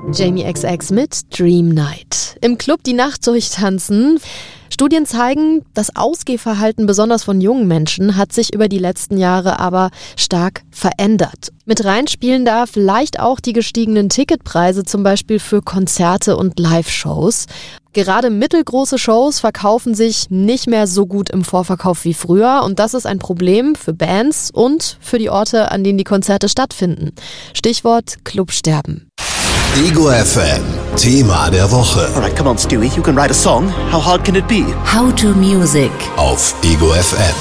Jamie XX mit Dream Night. Im Club die Nacht durchtanzen. Studien zeigen, das Ausgehverhalten besonders von jungen Menschen hat sich über die letzten Jahre aber stark verändert. Mit reinspielen da vielleicht auch die gestiegenen Ticketpreise, zum Beispiel für Konzerte und Live-Shows. Gerade mittelgroße Shows verkaufen sich nicht mehr so gut im Vorverkauf wie früher und das ist ein Problem für Bands und für die Orte, an denen die Konzerte stattfinden. Stichwort Clubsterben. Ego FM, Thema der Woche. Alright, come on Stewie, you can write a song. How hard can it be? How to Music Auf Ego FM.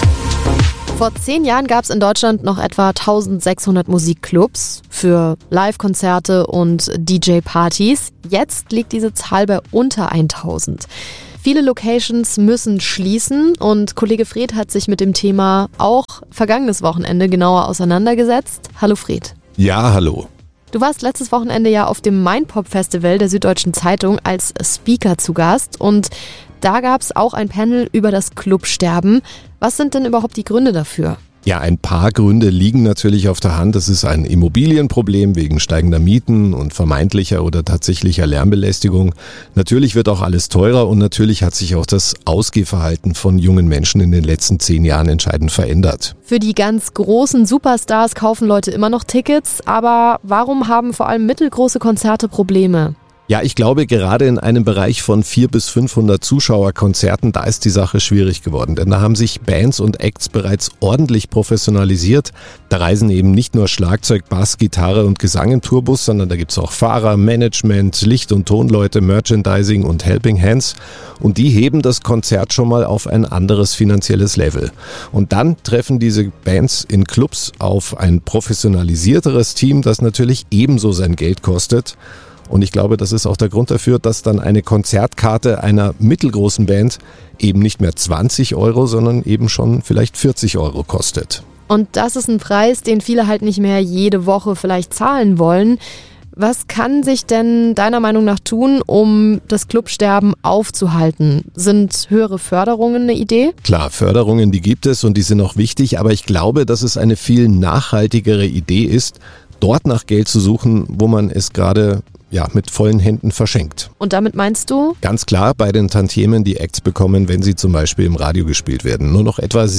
Vor 10 Jahren gab es in Deutschland noch etwa 1600 Musikclubs für Live-Konzerte und DJ-Partys. Jetzt liegt diese Zahl bei unter 1000. Viele Locations müssen schließen und Kollege Fred hat sich mit dem Thema auch vergangenes Wochenende genauer auseinandergesetzt. Hallo Fred. Ja, hallo. Du warst letztes Wochenende ja auf dem Mindpop-Festival der Süddeutschen Zeitung als Speaker zu Gast und da gab es auch ein Panel über das Clubsterben. Was sind denn überhaupt die Gründe dafür? Ja, ein paar Gründe liegen natürlich auf der Hand. Es ist ein Immobilienproblem wegen steigender Mieten und vermeintlicher oder tatsächlicher Lärmbelästigung. Natürlich wird auch alles teurer und natürlich hat sich auch das Ausgehverhalten von jungen Menschen in den letzten 10 Jahren entscheidend verändert. Für die ganz großen Superstars kaufen Leute immer noch Tickets, aber warum haben vor allem mittelgroße Konzerte Probleme? Ja, ich glaube, gerade in einem Bereich von 400 bis 500 Zuschauerkonzerten, da ist die Sache schwierig geworden. Denn da haben sich Bands und Acts bereits ordentlich professionalisiert. Da reisen eben nicht nur Schlagzeug, Bass, Gitarre und Gesang im Tourbus, sondern da gibt's auch Fahrer, Management, Licht- und Tonleute, Merchandising und Helping Hands. Und die heben das Konzert schon mal auf ein anderes finanzielles Level. Und dann treffen diese Bands in Clubs auf ein professionalisierteres Team, das natürlich ebenso sein Geld kostet. Und ich glaube, das ist auch der Grund dafür, dass dann eine Konzertkarte einer mittelgroßen Band eben nicht mehr 20 €, sondern eben schon vielleicht 40 € kostet. Und das ist ein Preis, den viele halt nicht mehr jede Woche vielleicht zahlen wollen. Was kann sich denn deiner Meinung nach tun, um das Clubsterben aufzuhalten? Sind höhere Förderungen eine Idee? Klar, Förderungen, die gibt es und die sind auch wichtig, aber ich glaube, dass es eine viel nachhaltigere Idee ist, dort nach Geld zu suchen, wo man es gerade mit vollen Händen verschenkt. Und damit meinst du? Ganz klar bei den Tantiemen, die Acts bekommen, wenn sie zum Beispiel im Radio gespielt werden. Nur noch etwa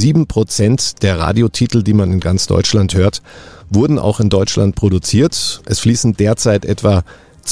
7% der Radiotitel, die man in ganz Deutschland hört, wurden auch in Deutschland produziert. Es fließen derzeit etwa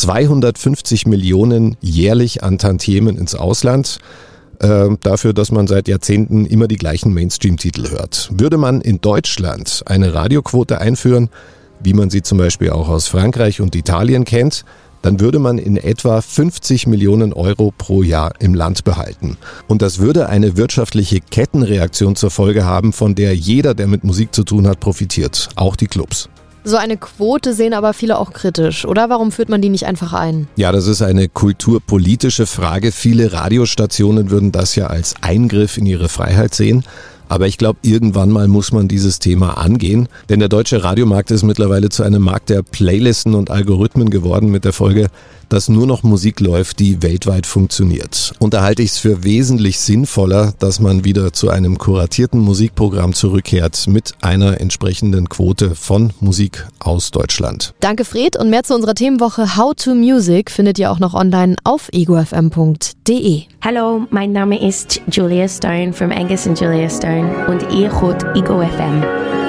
250 Millionen jährlich an Tantiemen ins Ausland. Dafür, dass man seit Jahrzehnten immer die gleichen Mainstream-Titel hört. Würde man in Deutschland eine Radioquote einführen, wie man sie zum Beispiel auch aus Frankreich und Italien kennt, dann würde man in etwa 50 Millionen € pro Jahr im Land behalten. Und das würde eine wirtschaftliche Kettenreaktion zur Folge haben, von der jeder, der mit Musik zu tun hat, profitiert, auch die Clubs. So eine Quote sehen aber viele auch kritisch, oder? Warum führt man die nicht einfach ein? Ja, das ist eine kulturpolitische Frage. Viele Radiostationen würden das ja als Eingriff in ihre Freiheit sehen. Aber ich glaube, irgendwann mal muss man dieses Thema angehen, denn der deutsche Radiomarkt ist mittlerweile zu einem Markt der Playlisten und Algorithmen geworden mit der Folge, dass nur noch Musik läuft, die weltweit funktioniert. Und da halte ich es für wesentlich sinnvoller, dass man wieder zu einem kuratierten Musikprogramm zurückkehrt mit einer entsprechenden Quote von Musik aus Deutschland. Danke Fred und mehr zu unserer Themenwoche How to Music findet ihr auch noch online auf egofm.de. Hallo, mein Name ist Julia Stone von Angus & Julia Stone und ihr hört Ego FM.